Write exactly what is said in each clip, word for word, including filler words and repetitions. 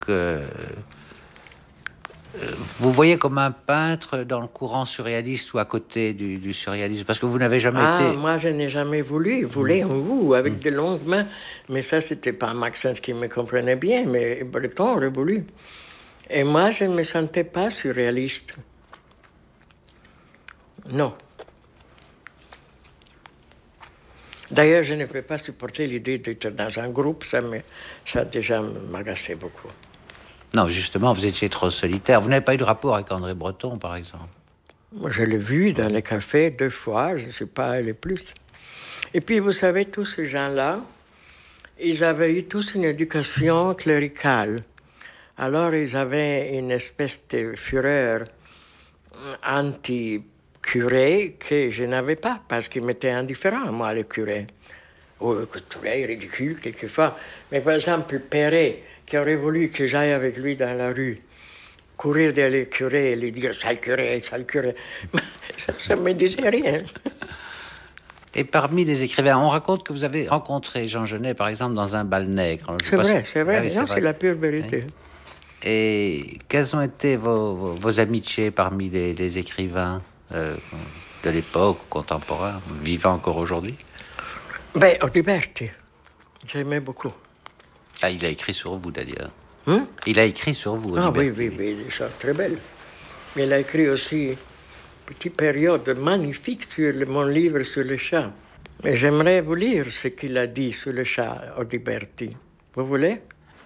que vous voyez comme un peintre dans le courant surréaliste ou à côté du, du surréalisme? Parce que vous n'avez jamais ah, été... moi, je n'ai jamais voulu. Il voulait, mmh. vous, avec mmh. de longues mains. Mais ça, c'était pas Maxence qui me comprenait bien, mais Breton aurait voulu. Et moi, je ne me sentais pas surréaliste. Non. D'ailleurs, je ne peux pas supporter l'idée d'être dans un groupe. Ça, me, ça déjà m'agaçait beaucoup. Non, justement, vous étiez trop solitaire. Vous n'avez pas eu de rapport avec André Breton, par exemple? Moi, je l'ai vu dans les cafés deux fois, je ne sais pas aller plus. Et puis, vous savez, tous ces gens-là, ils avaient eu tous une éducation cléricale. Alors, ils avaient une espèce de fureur anti-curé que je n'avais pas, parce qu'ils m'étaient indifférents, moi, les curés. Oh, que curé ridicule, quelquefois. Mais par exemple, Perret, qui aurait voulu que j'aille avec lui dans la rue, courir derrière les curés et lui dire « sale curé, sale curé », ça ne me disait rien. Et parmi les écrivains, on raconte que vous avez rencontré Jean Genet, par exemple, dans un bal nègre. C'est vrai, c'est vrai. Ah oui, non, c'est la pure vérité. Oui. Et quelles ont été vos, vos, vos amitiés parmi les, les écrivains euh, de l'époque, contemporains, vivants encore aujourd'hui? Ben, Audiberti, j'aimais beaucoup. Ah, il a écrit sur vous, d'ailleurs. Hum? Il a écrit sur vous, Ah Audiberti. oui, oui, oui, des choses très belles. Mais il a écrit aussi une petite période magnifique sur le, mon livre sur le chat. Mais j'aimerais vous lire ce qu'il a dit sur le chat, Audiberti. Vous voulez?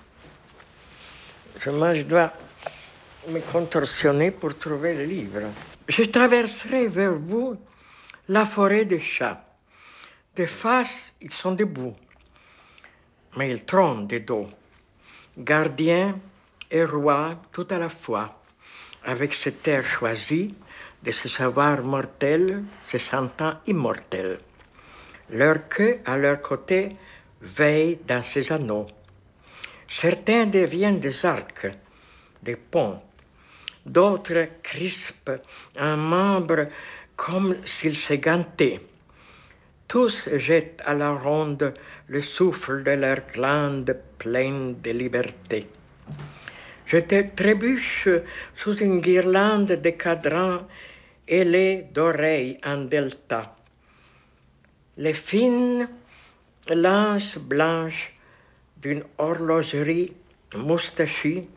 Moi, je dois me contorsionner pour trouver le livre. Je traverserai vers vous la forêt des chats. De face, ils sont debout, mais ils trônent de dos. Gardiens et rois tout à la fois, avec cet air choisi de se savoir mortel, se sentant immortel. Leur queue à leur côté veille dans ses anneaux. Certains deviennent des arcs, des ponts. D'autres crispent un membre comme s'ils se gantaient. Tous jettent à la ronde le souffle de leurs glandes pleines de liberté. Je te trébuche sous une guirlande de cadrans ailés d'oreilles en delta. Les fines lances blanches d'une horlogerie moustachue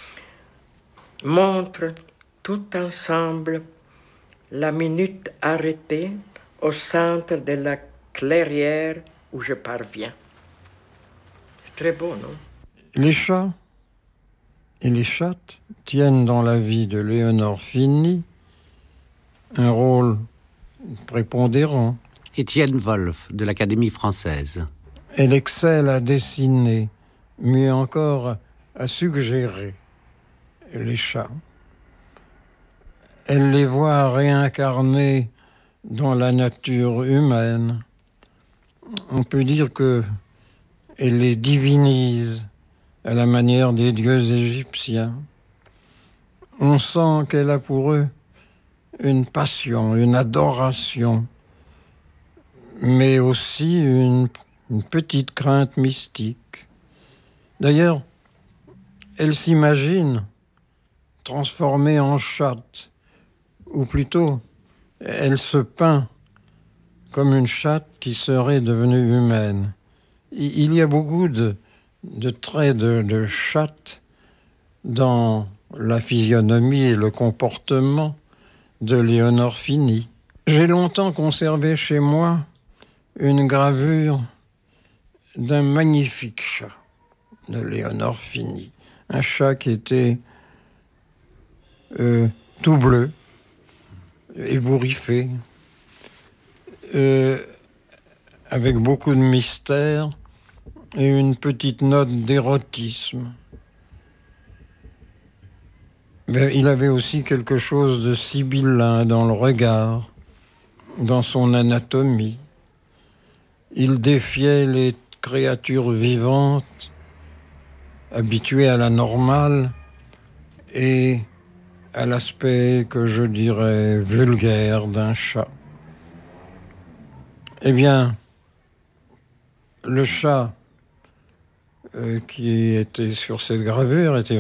montrent tout ensemble la minute arrêtée au centre de la clairière où je parviens. C'est très beau, non? Les chats et les chattes tiennent dans la vie de Léonore Fini un rôle prépondérant. Étienne Wolf, de l'Académie française. Elle excelle à dessiner, mieux encore à suggérer les chats. Elle les voit réincarnés dans la nature humaine. On peut dire que elle les divinise à la manière des dieux égyptiens. On sent qu'elle a pour eux une passion, une adoration, mais aussi une, une petite crainte mystique. D'ailleurs, elle s'imagine transformée en chatte, ou plutôt, elle se peint comme une chatte qui serait devenue humaine. Il y a beaucoup de, de traits de, de chatte dans la physionomie et le comportement de Léonore Fini. J'ai longtemps conservé chez moi une gravure d'un magnifique chat de Léonore Fini. Un chat qui était euh, tout bleu, ébouriffé, euh, avec beaucoup de mystère et une petite note d'érotisme. Mais il avait aussi quelque chose de sibyllin dans le regard, dans son anatomie. Il défiait les créatures vivantes, habituées à la normale et à l'aspect que je dirais vulgaire d'un chat. Eh bien, le chat euh, qui était sur cette gravure était